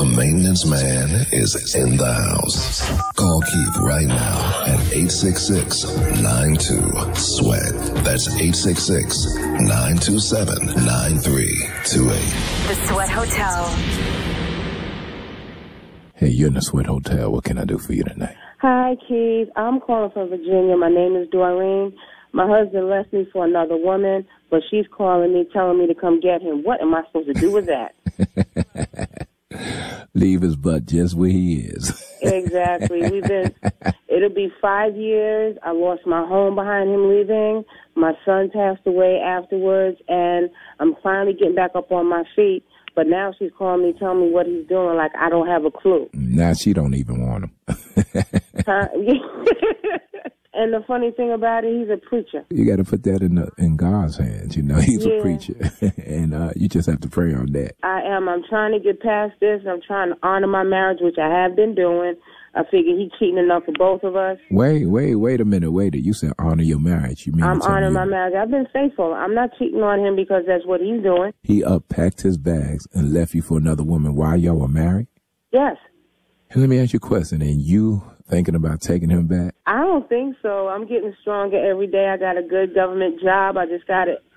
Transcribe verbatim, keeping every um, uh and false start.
The maintenance man is in the house. Call Keith right now at eight six six, nine two, sweat. That's eight six six, nine two seven, nine three two eight. The Sweat Hotel. Hey, you're in the Sweat Hotel. What can I do for you tonight? Hi, Keith. I'm calling from Virginia. My name is Doreen. My husband left me for another woman, but she's calling me, telling me to come get him. What am I supposed to do with that? Leave his butt just where he is. Exactly. We've been, it'll be five years. I lost my home behind him leaving. My son passed away afterwards, and I'm finally getting back up on my feet. But now she's calling me, telling me what he's doing, like I don't have a clue. Now she don't even want him. Huh? And the funny thing about it, he's a preacher. You got to put that in the, in God's hands. You know, he's yeah. a preacher. And uh, you just have to pray on that. I am. I'm trying to get past this. I'm trying to honor my marriage, which I have been doing. I figure he's cheating enough for both of us. Wait, wait, wait a minute. Wait. You said honor your marriage. You mean I'm honoring you, my marriage. I've been faithful. I'm not cheating on him because that's what he's doing. He unpacked his bags and left you for another woman while y'all were married? Yes. And let me ask you a question. And you thinking about taking him back? I don't think so. I'm getting stronger every day. I got a good government job. I just got it.